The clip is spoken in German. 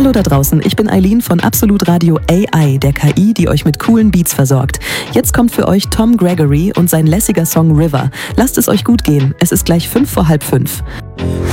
Hallo da draußen, ich bin Eileen von Absolut Radio AI, der KI, die euch mit coolen Beats versorgt. Jetzt kommt für euch Tom Gregory und sein lässiger Song River. Lasst es euch gut gehen, es ist gleich 5 vor halb 5.